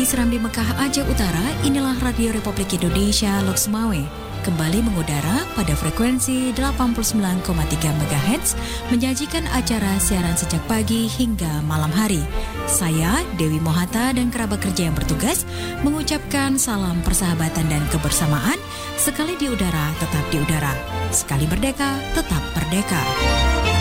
Dari Serambi Mekah Aceh Utara, inilah Radio Republik Indonesia Loks Mawe. Kembali mengudara pada frekuensi 89,3 MHz, menyajikan acara siaran sejak pagi hingga malam hari. Saya, Dewi Mohata dan kerabat kerja yang bertugas, mengucapkan salam persahabatan dan kebersamaan. Sekali di udara, tetap di udara. Sekali merdeka, tetap merdeka.